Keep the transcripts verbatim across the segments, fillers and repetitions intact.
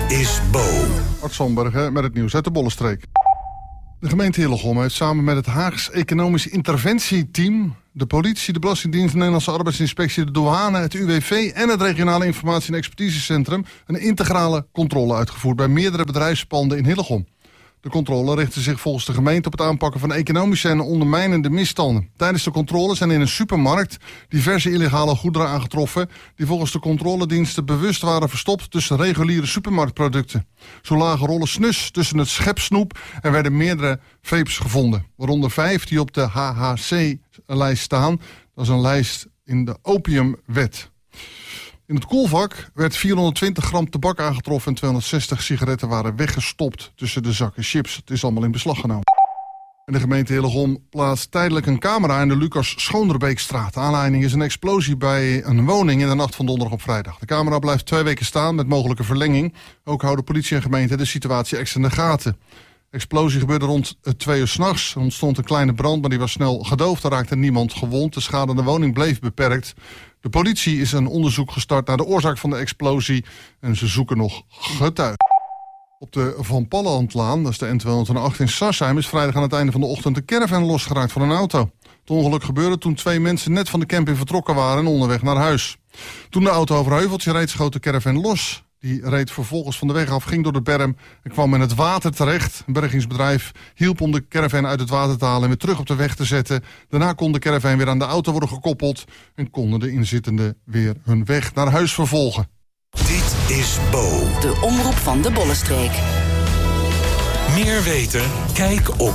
is Bo. Art Zandbergen met het nieuws uit de Bollenstreek. De gemeente Hillegom heeft samen met het Haags Economisch Interventieteam, de politie, de Belastingdienst, de Nederlandse Arbeidsinspectie, de douane, het U W V en het Regionale Informatie- en Expertisecentrum een integrale controle uitgevoerd bij meerdere bedrijfspanden in Hillegom. De controle richtte zich volgens de gemeente op het aanpakken van economische en ondermijnende misstanden. Tijdens de controle zijn in een supermarkt diverse illegale goederen aangetroffen die volgens de controlediensten bewust waren verstopt tussen reguliere supermarktproducten. Zo lagen rollen snus tussen het schepsnoep en werden meerdere vapes gevonden, waaronder vijf die op de H H C-lijst staan. Dat is een lijst in de opiumwet. In het koelvak werd vierhonderdtwintig gram tabak aangetroffen en tweehonderdzestig sigaretten waren weggestopt tussen de zakken chips. Het is allemaal in beslag genomen. En de gemeente Hillegom plaatst tijdelijk een camera in de Lucas Schoonderbeekstraat. De aanleiding is een explosie bij een woning in de nacht van donderdag op vrijdag. De camera blijft twee weken staan met mogelijke verlenging. Ook houden politie en gemeente de situatie extra in de gaten. De explosie gebeurde rond twee uur 's nachts. Er ontstond een kleine brand, maar die was snel gedoofd. Er raakte niemand gewond. De schade aan de woning bleef beperkt. De politie is een onderzoek gestart naar de oorzaak van de explosie en ze zoeken nog getuigen. Op de Van Pallandlaan, dat is de N tweehonderdacht in Sarsheim, is vrijdag aan het einde van de ochtend een caravan losgeraakt van een auto. Het ongeluk gebeurde toen twee mensen net van de camping vertrokken waren en onderweg naar huis. Toen de auto over een heuveltje reed, schoot de caravan los. Die reed vervolgens van de weg af, ging door de berm en kwam in het water terecht. Een bergingsbedrijf hielp om de caravan uit het water te halen en weer terug op de weg te zetten. Daarna kon de caravan weer aan de auto worden gekoppeld en konden de inzittenden weer hun weg naar huis vervolgen. Dit is Bo. De omroep van de Bollenstreek. Meer weten? Kijk op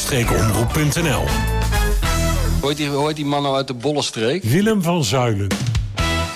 bollenstreekomroep punt n l. Hoe heet die, hoe heet die man nou uit de Bollenstreek? Willem van Zuilen.